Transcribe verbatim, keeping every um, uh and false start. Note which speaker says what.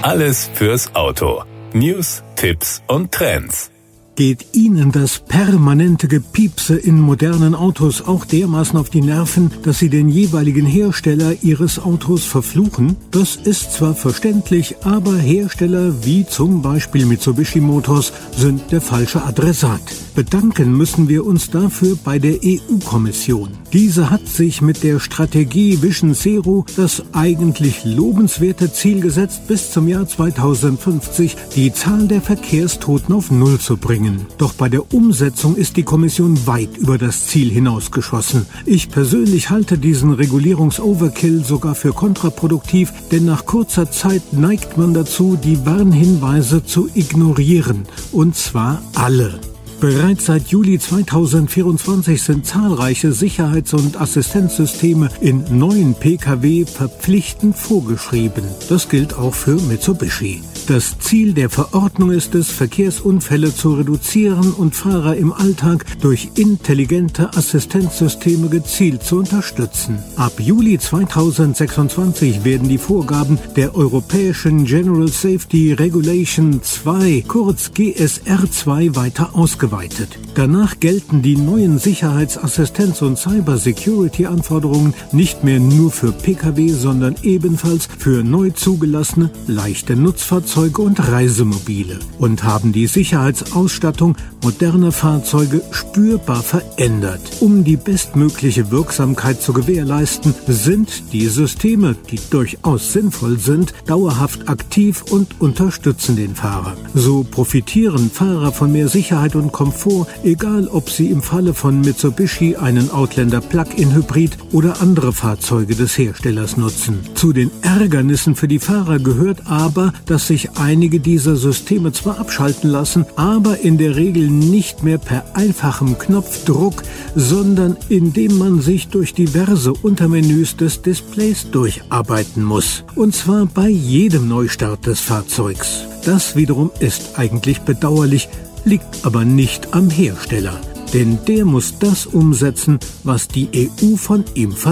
Speaker 1: Alles fürs Auto. News, Tipps und Trends.
Speaker 2: Geht Ihnen das permanente Gepiepse in modernen Autos auch dermaßen auf die Nerven, dass Sie den jeweiligen Hersteller Ihres Autos verfluchen? Das ist zwar verständlich, aber Hersteller wie zum Beispiel Mitsubishi Motors sind der falsche Adressat. Bedanken müssen wir uns dafür bei der E U-Kommission. Diese hat sich mit der Strategie Vision Zero das eigentlich lobenswerte Ziel gesetzt, bis zum Jahr zweitausendfünfzig die Zahl der Verkehrstoten auf Null zu bringen. Doch bei der Umsetzung ist die Kommission weit über das Ziel hinausgeschossen. Ich persönlich halte diesen Regulierungs-Overkill sogar für kontraproduktiv, denn nach kurzer Zeit neigt man dazu, die Warnhinweise zu ignorieren. Und zwar alle. Bereits seit Juli zweitausendvierundzwanzig sind zahlreiche Sicherheits- und Assistenzsysteme in neuen Pkw verpflichtend vorgeschrieben. Das gilt auch für Mitsubishi. Das Ziel der Verordnung ist es, Verkehrsunfälle zu reduzieren und Fahrer im Alltag durch intelligente Assistenzsysteme gezielt zu unterstützen. Ab Juli zweitausendsechsundzwanzig werden die Vorgaben der Europäischen General Safety Regulation zwei, kurz G S R zwei, weiter ausgeweitet. Danach gelten die neuen Sicherheitsassistenz- und Cybersecurity-Anforderungen nicht mehr nur für Pkw, sondern ebenfalls für neu zugelassene, leichte Nutzfahrzeuge und Reisemobile und haben die Sicherheitsausstattung moderner Fahrzeuge spürbar verändert. Um die bestmögliche Wirksamkeit zu gewährleisten, sind die Systeme, die durchaus sinnvoll sind, dauerhaft aktiv und unterstützen den Fahrer. So profitieren Fahrer von mehr Sicherheit und Komfort, egal ob sie im Falle von Mitsubishi einen Outlander Plug-in-Hybrid oder andere Fahrzeuge des Herstellers nutzen. Zu den Ärgernissen für die Fahrer gehört aber, dass sich einige dieser Systeme zwar abschalten lassen, aber in der Regel nicht mehr per einfachem Knopfdruck, sondern indem man sich durch diverse Untermenüs des Displays durcharbeiten muss. Und zwar bei jedem Neustart des Fahrzeugs. Das wiederum ist eigentlich bedauerlich, liegt aber nicht am Hersteller. Denn der muss das umsetzen, was die E U von ihm verlangt.